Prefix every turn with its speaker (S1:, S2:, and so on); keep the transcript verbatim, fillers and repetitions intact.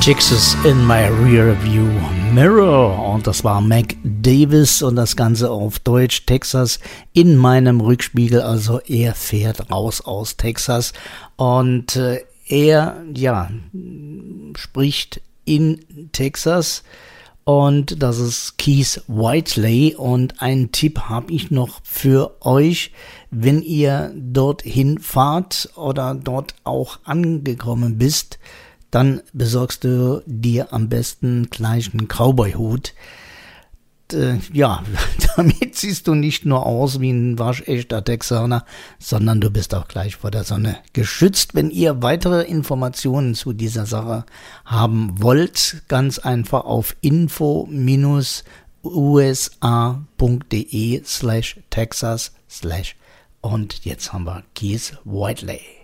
S1: Texas in my rear view mirror, und das war Mac Davis und das Ganze auf Deutsch, Texas in meinem Rückspiegel, also er fährt raus aus Texas und äh, er, ja, spricht in Texas und das ist Keith Whiteley, und einen Tipp habe ich noch für euch, wenn ihr dorthin fahrt oder dort auch angekommen bist, dann besorgst du dir am besten gleich einen Cowboy-Hut. Äh, ja, damit siehst du nicht nur aus wie ein waschechter Texaner, sondern du bist auch gleich vor der Sonne geschützt. Wenn ihr weitere Informationen zu dieser Sache haben wollt, ganz einfach auf info usa punkt de slash Texas slash und jetzt haben wir Keith Whiteley.